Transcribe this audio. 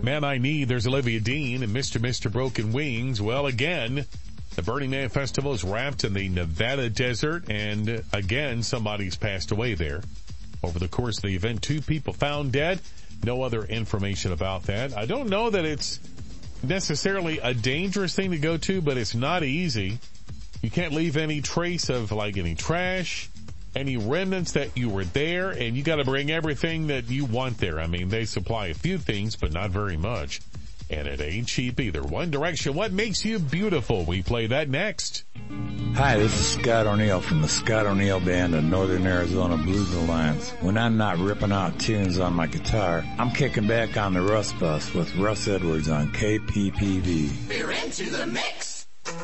Man I Need. There's Olivia Dean and Mr. Broken Wings. Well, again, the Burning Man Festival is wrapped in the Nevada desert, and again, somebody's passed away there. Over the course of the event, 2 people found dead. No other information about that. I don't know that it's necessarily a dangerous thing to go to, but it's not easy. You can't leave any trace of like any trash, any remnants that you were there, and you got to bring everything that you want there. I mean, they supply a few things, but not very much. And it ain't cheap either. One Direction, What Makes You Beautiful? We play that next. Hi, this is Scott O'Neill from the Scott O'Neill Band of Northern Arizona Blues Alliance. When I'm not ripping out tunes on my guitar, I'm kicking back on the Russ Bus with Russ Edwards on KPPV. We're into the mix.